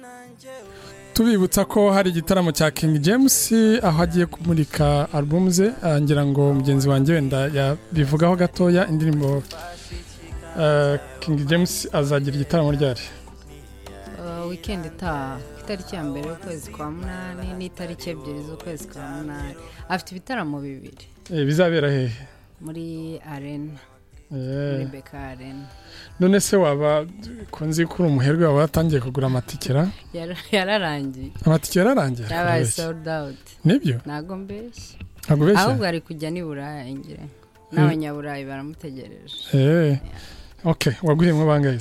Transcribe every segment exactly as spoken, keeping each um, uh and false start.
tubibutsa ko hari igitaramo cya King James aho agiye kumurika album ze, ngira ngo mugenzi wanjye wenda yabivugaho gatoya indirimbo. uh, King James azagira igitaramo ryari? uh, weekend itaha itariki ya mbere y'ukwezi kwa munani n'itariki ebyiri z'ukwezi kwa munani afite ibitaramo bibiri. Eh, bizabera hehe? Muri arena. Eh. Muri Beka Arena. None se waba kunzi kuri umuherwe wawe watangiye kugura amatikera? Yararangiye. Amatikera yararangiye? Yabaye sold out. Nibyo? Nago mbeshye. Nago mbeshye? Ahubwo ari kujya ni Buraya ingire. N'abanyaburayi baramutegereje. Eh. Okay, waguriyemo bangahe?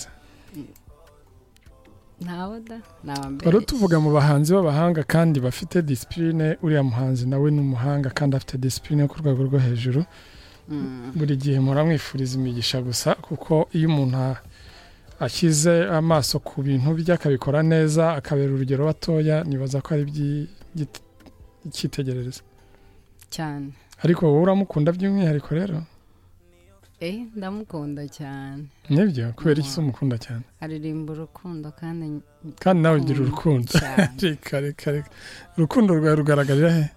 Ntawoda, nabambere. Baro tuvuga mu bahanzi b'abahanga kandi bafite discipline, uriya muhanzi nawe n'umuhanga kandi afite discipline ku rwego rwo hejuru. Mm. Buri gihe muramwifuriza imigisha gusa kuko iyo umuntu ashyize amaso ku bintu by'akabikora neza akabera urugero batoya nibaza ko ari by'ikitegerereza cyane. Ariko wowe uramukunda by'umwihariko rero? Eh, ndamukunda cyane. Nibyo kubera iki umukunda cyane? Aririmba urukundo kandi kandi nawe ugira urukundo. Reka reka reka. Urukundo rwawe rugaragarira he?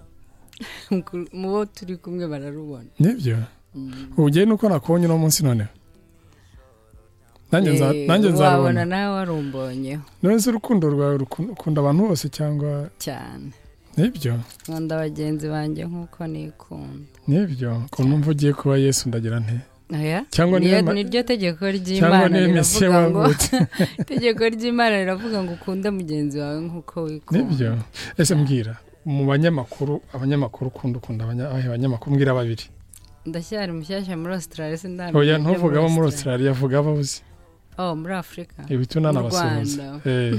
Mubo turi kumwe bararubona. Nibyo? Ugiye nuko nakubonye no munsi none. Nanjye nza nanjye nzarubona. Wabona nawe warumbonyeho. None se urukundo rwawe rukunda abantu bose cyangwa? Cyane. Nibyo? Nkunda bagenzi banjye nkuko nikunda. Nibyo? Ko numva ugiye kuba Yesu ndagira nte? Aya? Cyangwa ni ryo tegeko ry'Imana riravuga ngo tegeko ry'Imana riravuga ngo ukunda mugenzi wawe nkuko wikunda. Nibyo? Ese mbwira mu banyamakuru abanyamakuru ukunda ukunda abanyamakuru mbwira babiri. Ndashyari mushyashya muri Australia sindana. Oya ntuvuga abo muri Australia vuga ababuzi. Oh, muri Afrika. Ibituna nabasuhuza. Eh.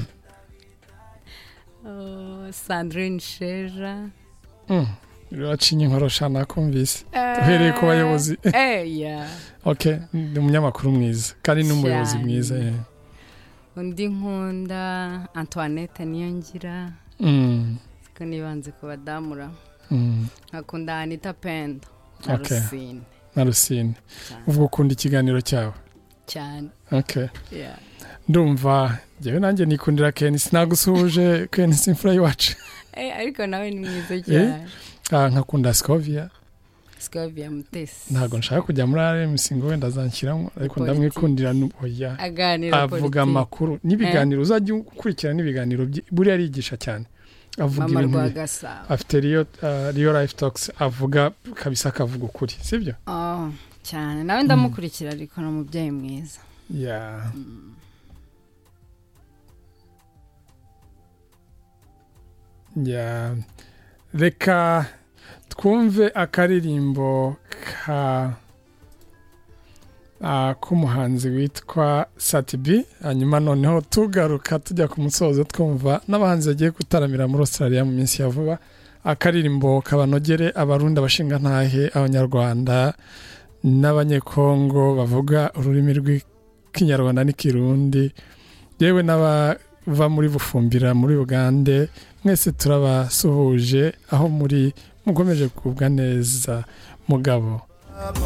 Oh, Sandrine Sheja. Mm. Iracinye nkorosha nakumvise. Tuhereye ku bayobozi. Eh, yeah. Okay, ni umunyamakuru mwiza kandi n'umuyobozi mwiza. Eh. Undi nkunda Antoinette Niyongira. Mm. Ko nibanze ku badamura. Mm. Akunda Anita Pendo. Okay. Narusine. Narusine. Uvuga ukunda ikiganiro cyawe? Cyane. Okay. Yeah. Ndumva jewe nanjye nikundira Ken sinagusuhuje Ken simfura yacu. Eh, ariko nawe ni mwiza cyane. Ah, nkakunda Scovia. Scovia Mutesi. Ntago nshaka kujya muri R M C ngo wenda zanshyiramo ariko ndamwikundira oya. Aganira avuga amakuru n'ibiganiro uzajya ukurikira n'ibiganiro buri arigisha cyane. Avuga ibintu afite Rio uh, Rio Life Talks avuga kabisa akavuga ukuri sibyo? Oh, cyane nawe ndamukurikira mm. ariko no mubyeyi mwiza. Yeah. Mm. Yeah. Reka twumve akaririmbo ka uh, k'umuhanzi witwa Satibi hanyuma noneho tugaruka tujya ku musozo twumva n'abahanzi bagiye gutaramira muri Australia mu minsi ya vuba. Akaririmbo kabanogere abarundi abashinga ntahe abanyarwanda n'abanyekongo bavuga ururimi rw'ikinyarwanda n'ikirundi yewe n'abava muri Bufumbira muri Uganda mwese turabasuhuje aho muri mukomeje kubwa neza mugabo.